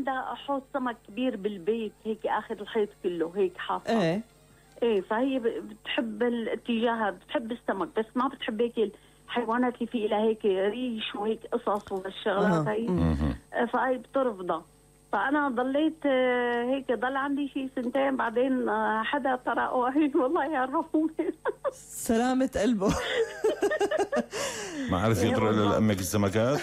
عندها حوض سمك كبير بالبيت هيك اخر الحيط كله هيك حاطه. ايه فهي بتحب اتجاهها، بتحب السمك بس ما بتحب هيك الحيوانات اللي في لها هيك ريش وهيك قصص وهالشغلات هي. فهي بترفضها. فانا ضليت هيك ضل عندي شيء 2 بعدين حدا طرقوا عين والله يعرفوني. سلامة قلبه. ما عرف يطرق لأمك السمكات؟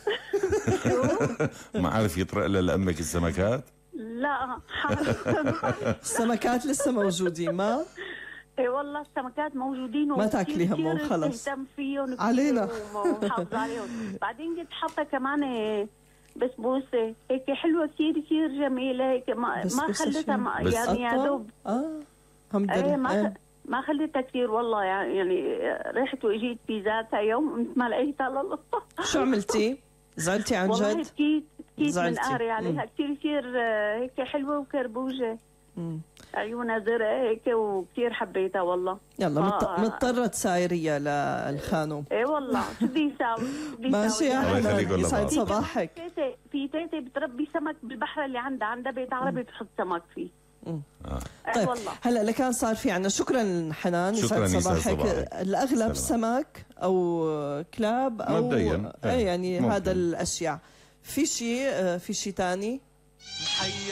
ما عرف يطرق لأمك السمكات؟ لا. السمكات لسه موجودين ما؟ اي والله السمكات موجودين ما تاكلي همهم خلص تهتم فيهم علينا ومحافظ عليهم. بعدين قد حاطه كمان بسبوسه هيك حلوه كثير كثير جميله هيك ما خليتها يعني يا دوب الحمد لله ما خليتها كثير والله يعني رحت واجيت بيزاتها يوم قمت ما لقيتها لله. شو عملتي؟ زعلتي عن جد؟ والله بكيت من قهري عليها كثير كثير هيك حلوه وكربوجه. عيونها زرقاء هيك وكثير حبيتها والله. يلا مضطرة تسايريها للخانوم. ايه والله شو بدي يساوي؟ ماشي يا حنان يسعد صباحك. في تيتي بتربي سمك بالبحر اللي عندها بيت عربي بتحط سمك فيه. طيب والله. هلا لكان صار في عنا. شكرا حنان يسعد صباحك. الاغلب سمك او كلاب او مبدئيا يعني ممكن. هذا الاشياء. في شيء ثاني